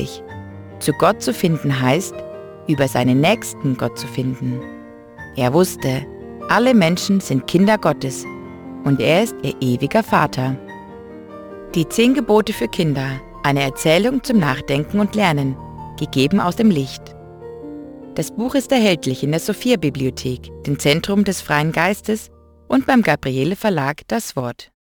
erhelllich. Zu Gott zu finden heißt, über seinen Nächsten Gott zu finden. Er wusste, alle Menschen sind Kinder Gottes und er ist ihr ewiger Vater. Die 10 Gebote für Kinder, eine Erzählung zum Nachdenken und Lernen, gegeben aus dem Licht. Das Buch ist erhältlich in der Sophia Bibliothek, dem Zentrum des Freien Geistes und beim Gabriele Verlag Das Wort.